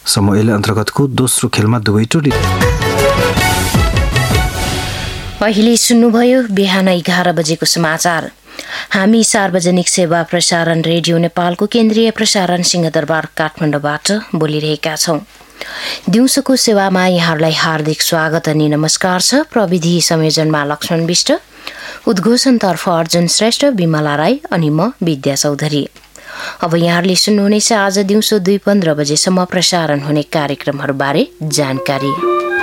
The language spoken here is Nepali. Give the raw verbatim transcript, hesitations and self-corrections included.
समूह एले अन्तर्गतको दोस्रो खेलमा दुवै टोली। अहिले सुन्नुभयो बिहान एघार बजेको समाचार। हामी सार्वजनिक सेवा प्रसारण रेडियो नेपालको केन्द्रीय प्रसारण सिंहदरबार काठमाडौँबाट बोलिरहेका छौं। दिउँसोको सेवामा यहाँहरूलाई हार्दिक स्वागत अनि नमस्कार छ। प्रविधि संयोजनमा लक्ष्मण विष्ट, उद्घोषणतर्फ अर्जुन श्रेष्ठ, विमला राई अनि म विद्या चौधरी। अब यहाँहरूले सुन्नुहुनेछ आज दिउँसो दुई पन्ध्र बजेसम्म प्रसारण हुने कार्यक्रमहरूबारे जानकारी।